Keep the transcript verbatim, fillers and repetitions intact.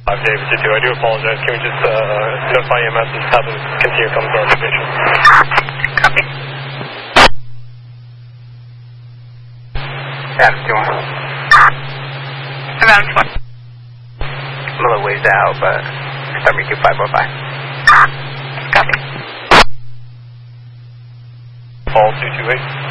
five David two two, I do apologize. Can we just uh, notify E M S and have them continue coming to our location? Copy. Adam two one. Adam two one. I'm a little ways out, but start me two five oh five. Copy. Paul two two eight.